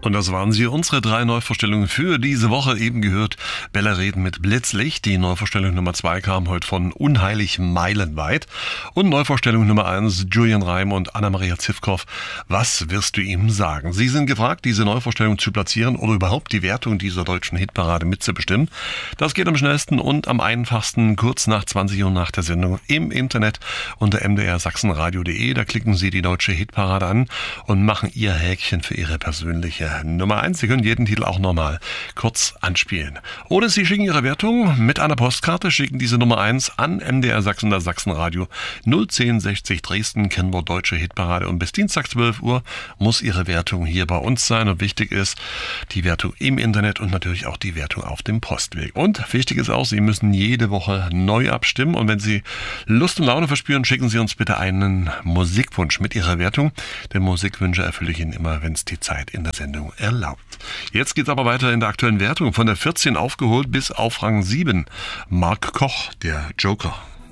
Und das waren sie, unsere 3 Neuvorstellungen für diese Woche. Eben gehört Bella Reden mit Blitzlicht. Die Neuvorstellung Nummer 2 kam heute von Unheilig meilenweit. Und Neuvorstellung Nummer 1, Julian Reim und Anna-Maria Zivkow. Was wirst du ihm sagen? Sie sind gefragt, diese Neuvorstellung zu platzieren oder überhaupt die Wertung dieser deutschen Hitparade mitzubestimmen. Das geht am schnellsten und am einfachsten kurz nach 20 Uhr nach der Sendung im Internet unter mdrsachsenradio.de. Da klicken Sie die deutsche Hitparade an und machen Ihr Häkchen für Ihre persönliche Nummer 1. Sie können jeden Titel auch nochmal kurz anspielen. Oder Sie schicken Ihre Wertung mit einer Postkarte, schicken diese Nummer 1 an MDR Sachsen, das Sachsenradio 01060 Dresden, Kennwort Deutsche Hitparade. Und bis Dienstag 12 Uhr muss Ihre Wertung hier bei uns sein. Und wichtig ist die Wertung im Internet und natürlich auch die Wertung auf dem Postweg. Und wichtig ist auch, Sie müssen jede Woche neu abstimmen. Und wenn Sie Lust und Laune verspüren, schicken Sie uns bitte einen Musikwunsch mit Ihrer Wertung. Denn Musikwünsche erfülle ich Ihnen immer, wenn es die Zeit in der Sendung erlaubt. Jetzt geht's aber weiter in der aktuellen Wertung. Von der 14 aufgeholt bis auf Rang 7. Marc Koch, der Joker.